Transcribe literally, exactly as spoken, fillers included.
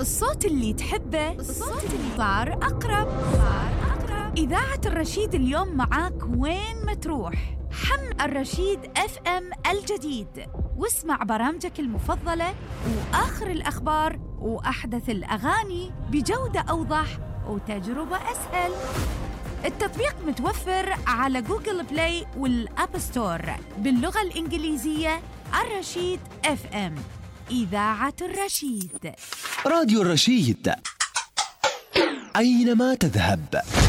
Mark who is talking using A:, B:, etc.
A: الصوت اللي تحبه، الصوت اللي صار أقرب. صار أقرب. إذاعة الرشيد اليوم معاك وين ما تروح. حمل الرشيد اف ام الجديد واسمع برامجك المفضلة وآخر الأخبار وأحدث الأغاني بجودة أوضح وتجربة أسهل. التطبيق متوفر على جوجل بلاي والأب ستور باللغة الإنجليزية. الرشيد اف ام، إذاعة الرشيد.
B: راديو الرشيد، أينما تذهب.